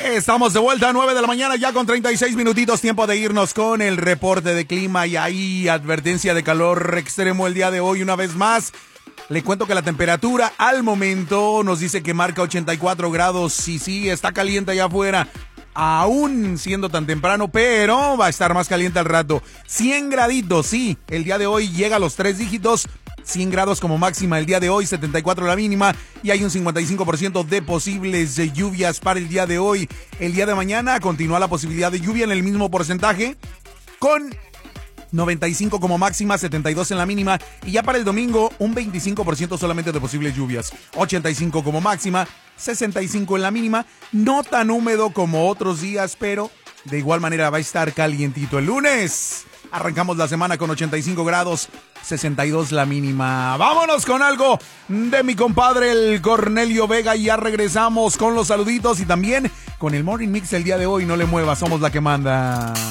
Estamos de vuelta a 9 de la mañana, ya con 36 minutitos, tiempo de irnos con el reporte de clima y ahí advertencia de calor extremo el día de hoy una vez más. Le cuento que la temperatura al momento nos dice que marca 84 grados y sí, está caliente allá afuera, aún siendo tan temprano, pero va a estar más caliente al rato. 100 graditos, sí, el día de hoy llega a los 3 dígitos. 100 grados como máxima el día de hoy, 74 la mínima y hay un 55% de posibles lluvias para el día de hoy. El día de mañana continúa la posibilidad de lluvia en el mismo porcentaje con 95 como máxima, 72 en la mínima y ya para el domingo un 25% solamente de posibles lluvias, 85 como máxima, 65 en la mínima, no tan húmedo como otros días, pero de igual manera va a estar calientito el lunes. Arrancamos la semana con 85 grados, 62 la mínima. Vámonos con algo de mi compadre el Cornelio Vega y ya regresamos con los saluditos y también con el Morning Mix el día de hoy. No le muevas, somos la que manda.